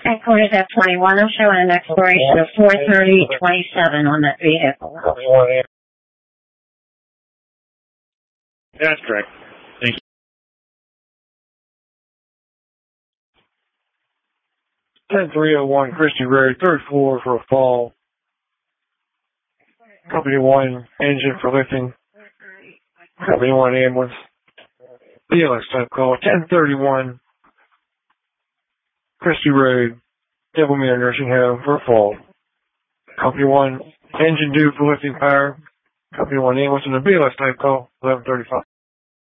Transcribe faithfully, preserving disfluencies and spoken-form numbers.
Headquarters F twenty-one, I'm showing an expiration of four thirty twenty-seven on that vehicle. That's correct. Thank you. ten three oh one Christie Road, third floor for a fall. Company one, engine for lifting. Company one, ambulance. B L S type call, ten thirty-one Christie Road, Devilmere Nursing Home for a fall. Company one, engine due for lifting power. Company one, ambulance, and a B L S type call, eleven thirty-five.